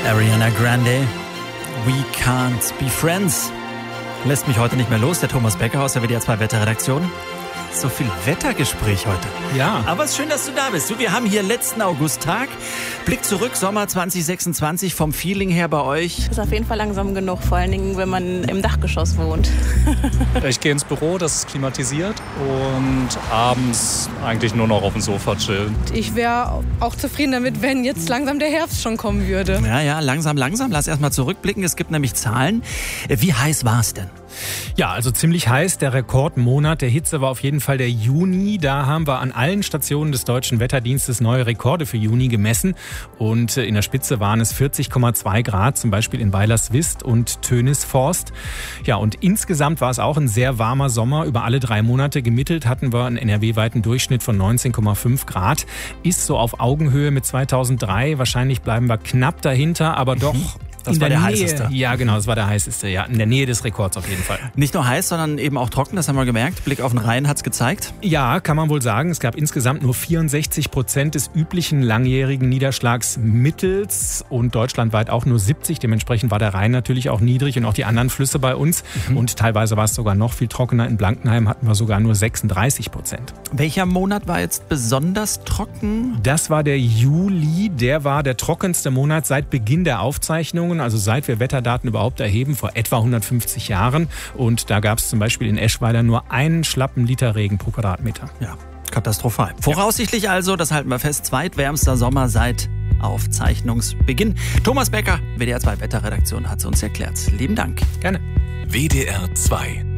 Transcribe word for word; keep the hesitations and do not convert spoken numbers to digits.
Ariana Grande, We Can't Be Friends. Lässt mich heute nicht mehr los, der Thomas Becker aus der W D R zwei Wetterredaktion. So viel Wettergespräch heute. Ja. Aber es ist schön, dass du da bist. Du, wir haben hier letzten Augusttag. Blick zurück, Sommer zwanzig sechsundzwanzig, vom Feeling her bei euch. Ist auf jeden Fall langsam genug, vor allen Dingen, wenn man im Dachgeschoss wohnt. Ich gehe ins Büro, das ist klimatisiert und abends eigentlich nur noch auf dem Sofa chillen. Ich wäre auch zufrieden damit, wenn jetzt langsam der Herbst schon kommen würde. Ja, ja, langsam, langsam. Lass erst mal zurückblicken. Es gibt nämlich Zahlen. Wie heiß war es denn? Ja, also ziemlich heiß. Der Rekordmonat der Hitze war auf jeden Fall der Juni. Da haben wir an allen Stationen des Deutschen Wetterdienstes neue Rekorde für Juni gemessen. Und in der Spitze waren es vierzig Komma zwei Grad, zum Beispiel in Weilerswist und Tönisforst. Ja, und insgesamt war es auch ein sehr warmer Sommer. Über alle drei Monate gemittelt hatten wir einen N R W-weiten Durchschnitt von neunzehn Komma fünf Grad. Ist so auf Augenhöhe mit zweitausenddrei. Wahrscheinlich bleiben wir knapp dahinter, aber doch... Das in war der, der Nähe. heißeste. Ja, genau, das war der heißeste. Ja, in der Nähe des Rekords auf jeden Fall. Nicht nur heiß, sondern eben auch trocken, das haben wir gemerkt. Blick auf den Rhein hat's gezeigt. Ja, kann man wohl sagen. Es gab insgesamt nur vierundsechzig Prozent des üblichen langjährigen Niederschlagsmittels und deutschlandweit auch nur siebzig. Dementsprechend war der Rhein natürlich auch niedrig und auch die anderen Flüsse bei uns. Mhm. Und teilweise war es sogar noch viel trockener. In Blankenheim hatten wir sogar nur sechsunddreißig Prozent. Welcher Monat war jetzt besonders trocken? Das war der Juli. Der war der trockenste Monat seit Beginn der Aufzeichnungen, also seit wir Wetterdaten überhaupt erheben, vor etwa hundertfünfzig Jahren. Und da gab es zum Beispiel in Eschweiler nur einen schlappen Liter Regen pro Quadratmeter. Ja, katastrophal. Voraussichtlich also, das halten wir fest, zweitwärmster Sommer seit Aufzeichnungsbeginn. Thomas Becker, W D R zwei Wetterredaktion, hat es uns erklärt. Lieben Dank. Gerne. W D R zwei